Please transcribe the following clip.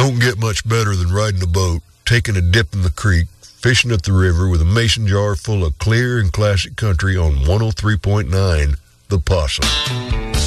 Don't get much better than riding a boat, taking a dip in the creek, fishing at the river with a mason jar full of clear and classic country on 103.9 The Possum.